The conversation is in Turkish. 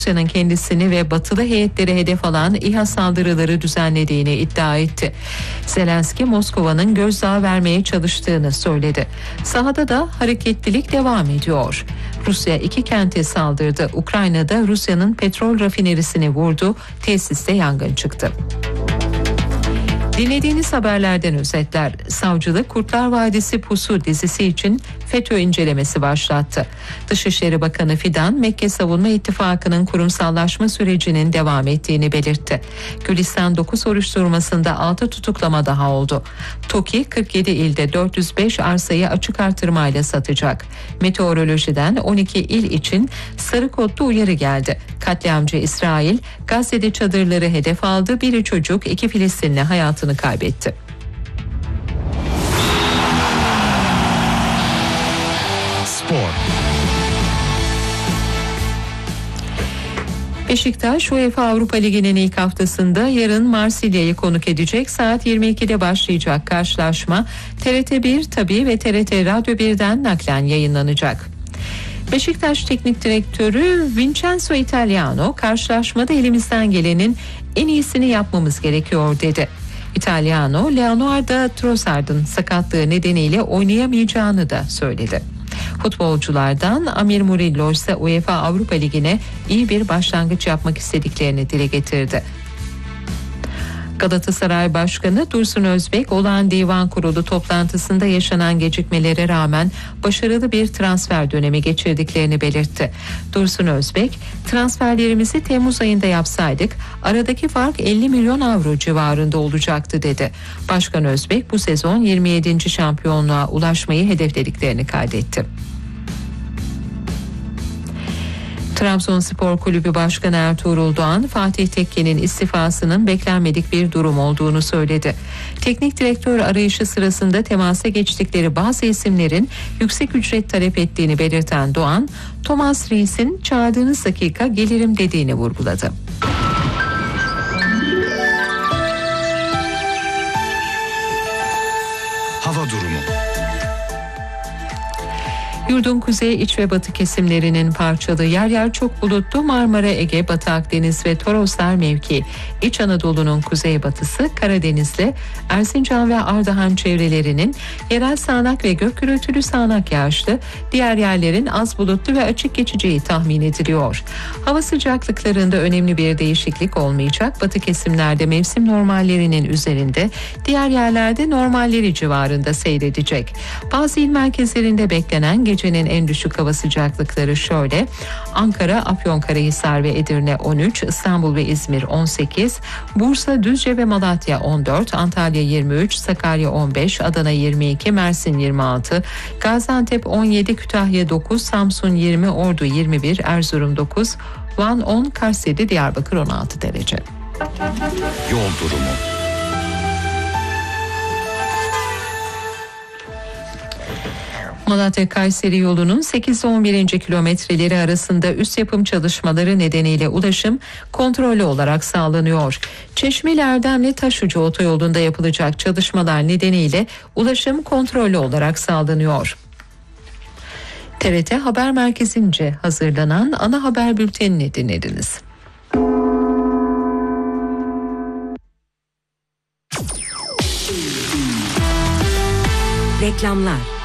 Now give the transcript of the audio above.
Rusya'nın kendisini ve batılı heyetleri hedef alan İHA saldırıları düzenlediğini iddia etti. Zelenski, Moskova'nın gözdağı vermeye çalıştığını söyledi. Sahada da hareketlilik devam ediyor. Rusya 2 kente saldırdı. Ukrayna'da Rusya'nın petrol rafinerisini vurdu. Tesiste yangın çıktı. Dinlediğiniz haberlerden özetler. Savcılık Kurtlar Vadisi Pusu dizisi için FETÖ incelemesi başlattı. Dışişleri Bakanı Fidan, Mekke Savunma İttifakı'nın kurumsallaşma sürecinin devam ettiğini belirtti. Gülistan 9 soruşturmasında 6 tutuklama daha oldu. TOKİ 47 ilde 405 arsayı açık artırmayla satacak. Meteorolojiden 12 il için sarı kodlu uyarı geldi. Katliamcı İsrail, Gazze'de çadırları hedef aldı. Biri çocuk, 2 Filistinli hayatını kaybetti. Spor. Beşiktaş UEFA Avrupa Ligi'nin ilk haftasında yarın Marsilya'yı konuk edecek. Saat 22'de başlayacak karşılaşma TRT1 tabii ve TRT Radyo 1'den naklen yayınlanacak. Beşiktaş Teknik Direktörü Vincenzo Italiano, karşılaşmada elimizden gelenin en iyisini yapmamız gerekiyor dedi. Italiano, Leonardo Trossard'ın sakatlığı nedeniyle oynayamayacağını da söyledi. Futbolculardan Amir Murillo ise UEFA Avrupa Ligi'ne iyi bir başlangıç yapmak istediklerini dile getirdi. Galatasaray Başkanı Dursun Özbek, olağan divan kurulu toplantısında yaşanan gecikmelere rağmen başarılı bir transfer dönemi geçirdiklerini belirtti. Dursun Özbek, transferlerimizi Temmuz ayında yapsaydık aradaki fark 50 milyon avro civarında olacaktı dedi. Başkan Özbek bu sezon 27. şampiyonluğa ulaşmayı hedeflediklerini kaydetti. Trabzonspor Kulübü Başkanı Ertuğrul Doğan, Fatih Tekke'nin istifasının beklenmedik bir durum olduğunu söyledi. Teknik direktör arayışı sırasında temasa geçtikleri bazı isimlerin yüksek ücret talep ettiğini belirten Doğan, Thomas Reis'in çağırdığınız dakika gelirim dediğini vurguladı. Hava durumu. Yurdun kuzey, iç ve batı kesimlerinin parçalı, yer yer çok bulutlu Marmara, Ege, Batı Akdeniz ve Toroslar mevki. İç Anadolu'nun kuzeybatısı, Karadeniz'le Erzincan ve Ardahan çevrelerinin yerel sağanak ve gök gürültülü sağanak yağışlı, diğer yerlerin az bulutlu ve açık geçeceği tahmin ediliyor. Hava sıcaklıklarında önemli bir değişiklik olmayacak. Batı kesimlerde mevsim normallerinin üzerinde, diğer yerlerde normalleri civarında seyredecek. Bazı il merkezlerinde beklenen gecenin en düşük hava sıcaklıkları şöyle: Ankara, Afyonkarahisar ve Edirne 13, İstanbul ve İzmir 18, Bursa, Düzce ve Malatya 14, Antalya 23, Sakarya 15, Adana 22, Mersin 26, Gaziantep 17, Kütahya 9, Samsun 20, Ordu 21, Erzurum 9, Van 10, Kars 7, Diyarbakır 16 derece. Yol durumu. Malatya-Kayseri yolunun 8 ile 11. kilometreleri arasında üst yapım çalışmaları nedeniyle ulaşım kontrollü olarak sağlanıyor. Çeşmeli Erdemli Taşucu otoyolunda yapılacak çalışmalar nedeniyle ulaşım kontrollü olarak sağlanıyor. TRT Haber Merkezi'nce hazırlanan ana haber bültenini dinlediniz. Reklamlar.